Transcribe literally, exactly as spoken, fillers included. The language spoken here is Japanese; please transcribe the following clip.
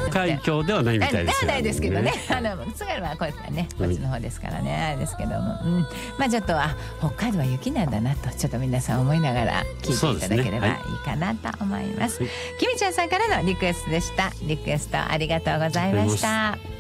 海峡ではないみたいですよね。 ではないですけどね。あの津軽はこうやね、こっちの方ですからね、あれですけども、うん、まあちょっとあ北海道は雪なんだなとちょっと皆さん思いながら聞いていただければいいかなと思います。きみちゃんさんからのリクエストでした。リクエストありがとうございました。